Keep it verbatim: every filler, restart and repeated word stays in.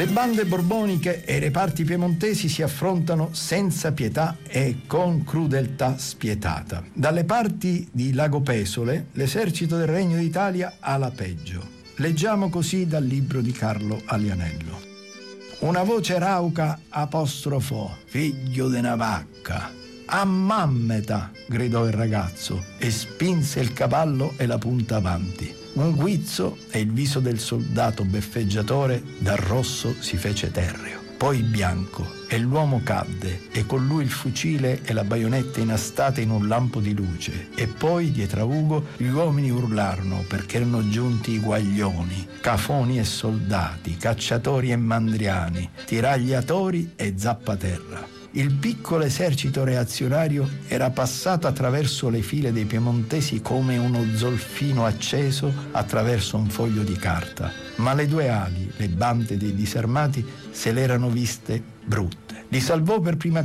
Le bande borboniche e i reparti piemontesi si affrontano senza pietà e con crudeltà spietata. Dalle parti di Lago Pesole, l'esercito del Regno d'Italia ha la peggio. Leggiamo così dal libro di Carlo Alianello. Una voce rauca apostrofò: figlio de una vacca. Ammammeta, gridò il ragazzo e spinse il cavallo e la punta avanti. Un guizzo e il viso del soldato beffeggiatore dal rosso si fece terreo, poi bianco, e l'uomo cadde, e con lui il fucile e la baionetta inastate in un lampo di luce. E poi, dietro a Ugo, gli uomini urlarono perché erano giunti i guaglioni, cafoni e soldati, cacciatori e mandriani, tiragliatori e zappaterra. Il piccolo esercito reazionario era passato attraverso le file dei piemontesi come uno zolfino acceso attraverso un foglio di carta, ma le due ali, le bande dei disarmati, se l'erano viste brutte. Li salvò per prima